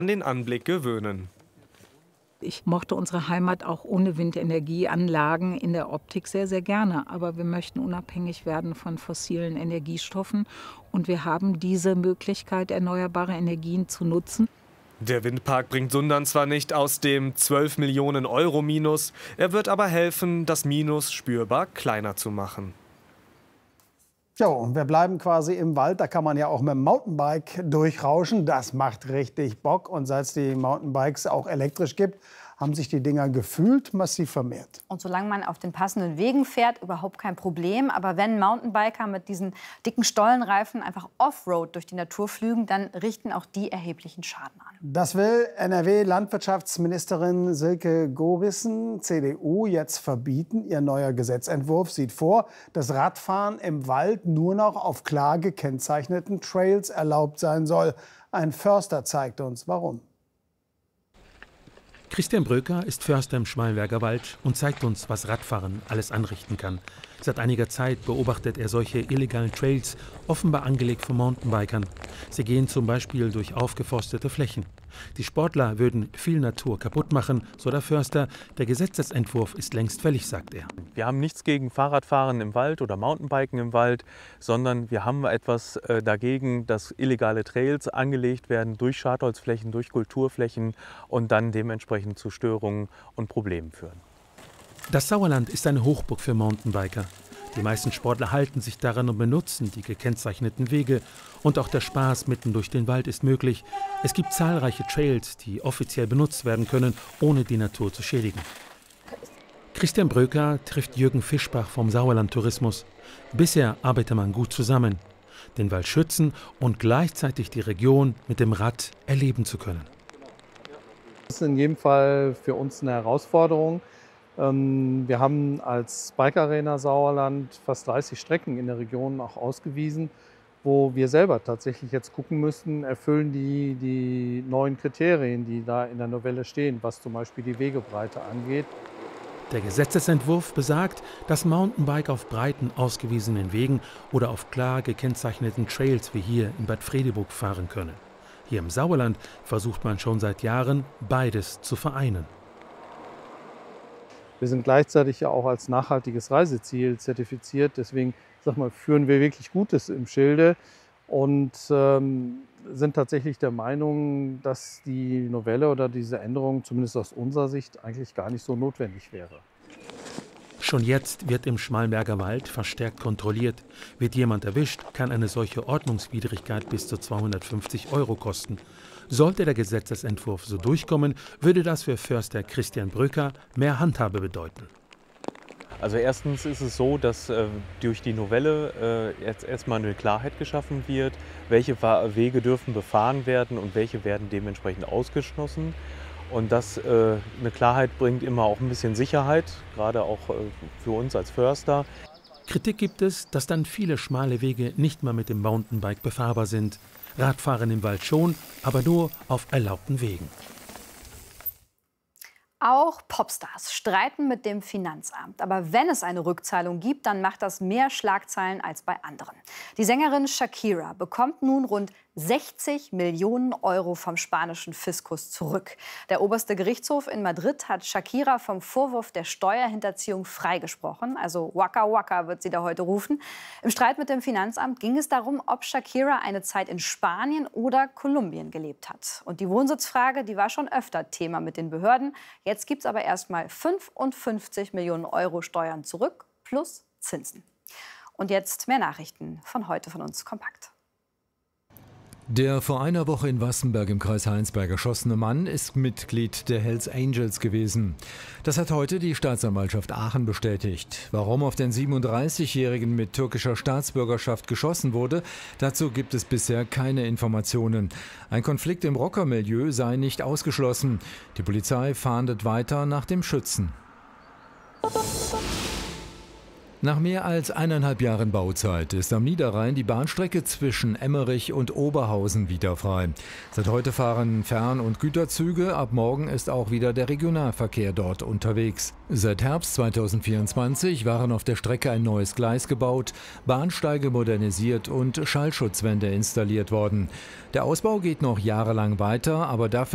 an den Anblick gewöhnen. Ich mochte unsere Heimat auch ohne Windenergieanlagen in der Optik sehr, sehr gerne. Aber wir möchten unabhängig werden von fossilen Energiestoffen. Und wir haben diese Möglichkeit, erneuerbare Energien zu nutzen. Der Windpark bringt Sundern zwar nicht aus dem 12 Millionen Euro Minus, er wird aber helfen, das Minus spürbar kleiner zu machen. Ja, und wir bleiben quasi im Wald. Da kann man ja auch mit dem Mountainbike durchrauschen. Das macht richtig Bock. Und seit es die Mountainbikes auch elektrisch gibt, haben sich die Dinger gefühlt massiv vermehrt. Und solange man auf den passenden Wegen fährt, überhaupt kein Problem. Aber wenn Mountainbiker mit diesen dicken Stollenreifen einfach Offroad durch die Natur flügen, dann richten auch die erheblichen Schaden an. Das will NRW-Landwirtschaftsministerin Silke Gorissen, CDU, jetzt verbieten. Ihr neuer Gesetzentwurf sieht vor, dass Radfahren im Wald nur noch auf klar gekennzeichneten Trails erlaubt sein soll. Ein Förster zeigt uns, warum. Christian Bröker ist Förster im Schmallenberger Wald und zeigt uns, was Radfahren alles anrichten kann. Seit einiger Zeit beobachtet er solche illegalen Trails, offenbar angelegt von Mountainbikern. Sie gehen zum Beispiel durch aufgeforstete Flächen. Die Sportler würden viel Natur kaputt machen, so der Förster. Der Gesetzesentwurf ist längst fällig, sagt er. Wir haben nichts gegen Fahrradfahren im Wald oder Mountainbiken im Wald, sondern wir haben etwas dagegen, dass illegale Trails angelegt werden durch Schadholzflächen, durch Kulturflächen und dann dementsprechend zu Störungen und Problemen führen. Das Sauerland ist eine Hochburg für Mountainbiker. Die meisten Sportler halten sich daran und benutzen die gekennzeichneten Wege. Und auch der Spaß mitten durch den Wald ist möglich. Es gibt zahlreiche Trails, die offiziell benutzt werden können, ohne die Natur zu schädigen. Christian Bröker trifft Jürgen Fischbach vom Sauerland Tourismus. Bisher arbeitet man gut zusammen, den Wald schützen und gleichzeitig die Region mit dem Rad erleben zu können. Das ist in jedem Fall für uns eine Herausforderung. Wir haben als Bike Arena Sauerland fast 30 Strecken in der Region auch ausgewiesen, wo wir selber tatsächlich jetzt gucken müssen, erfüllen die neuen Kriterien, die da in der Novelle stehen, was zum Beispiel die Wegebreite angeht. Der Gesetzesentwurf besagt, dass Mountainbiker auf breiten, ausgewiesenen Wegen oder auf klar gekennzeichneten Trails wie hier in Bad Fredeburg fahren können. Hier im Sauerland versucht man schon seit Jahren, beides zu vereinen. Wir sind gleichzeitig ja auch als nachhaltiges Reiseziel zertifiziert. Deswegen führen wir wirklich Gutes im Schilde und sind tatsächlich der Meinung, dass die Novelle oder diese Änderung zumindest aus unserer Sicht eigentlich gar nicht so notwendig wäre. Schon jetzt wird im Schmallenberger Wald verstärkt kontrolliert. Wird jemand erwischt, kann eine solche Ordnungswidrigkeit bis zu 250 € kosten. Sollte der Gesetzesentwurf so durchkommen, würde das für Förster Christian Bröker mehr Handhabe bedeuten. Also erstens ist es so, dass durch die Novelle jetzt erstmal eine Klarheit geschaffen wird, welche Wege dürfen befahren werden und welche werden dementsprechend ausgeschlossen. Und das eine Klarheit bringt immer auch ein bisschen Sicherheit, gerade auch für uns als Förster. Kritik gibt es, dass dann viele schmale Wege nicht mehr mit dem Mountainbike befahrbar sind. Radfahren im Wald schon, aber nur auf erlaubten Wegen. Auch Popstars streiten mit dem Finanzamt. Aber wenn es eine Rückzahlung gibt, dann macht das mehr Schlagzeilen als bei anderen. Die Sängerin Shakira bekommt nun rund 60 Millionen € vom spanischen Fiskus zurück. Der oberste Gerichtshof in Madrid hat Shakira vom Vorwurf der Steuerhinterziehung freigesprochen. Also Waka Waka wird sie da heute rufen. Im Streit mit dem Finanzamt ging es darum, ob Shakira eine Zeit in Spanien oder Kolumbien gelebt hat. Und die Wohnsitzfrage, die war schon öfter Thema mit den Behörden. Jetzt gibt es aber erst mal 55 Millionen € Steuern zurück plus Zinsen. Und jetzt mehr Nachrichten von heute von uns kompakt. Der vor einer Woche in Wassenberg im Kreis Heinsberg erschossene Mann ist Mitglied der Hells Angels gewesen. Das hat heute die Staatsanwaltschaft Aachen bestätigt. Warum auf den 37-Jährigen mit türkischer Staatsbürgerschaft geschossen wurde, dazu gibt es bisher keine Informationen. Ein Konflikt im Rockermilieu sei nicht ausgeschlossen. Die Polizei fahndet weiter nach dem Schützen. Nach mehr als 1,5 Jahren Bauzeit ist am Niederrhein die Bahnstrecke zwischen Emmerich und Oberhausen wieder frei. Seit heute fahren Fern- und Güterzüge, ab morgen ist auch wieder der Regionalverkehr dort unterwegs. Seit Herbst 2024 waren auf der Strecke ein neues Gleis gebaut, Bahnsteige modernisiert und Schallschutzwände installiert worden. Der Ausbau geht noch jahrelang weiter, aber dafür